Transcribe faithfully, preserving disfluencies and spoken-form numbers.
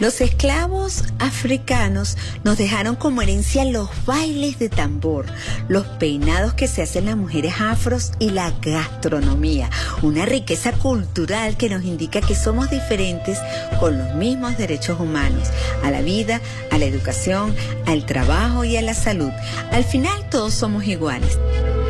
Los esclavos africanos nos dejaron como herencia los bailes de tambor, los peinados que se hacen las mujeres afros y la gastronomía, una riqueza cultural que nos indica que somos diferentes con los mismos derechos humanos, a la vida, a la educación, al trabajo y a la salud. Al final todos somos iguales.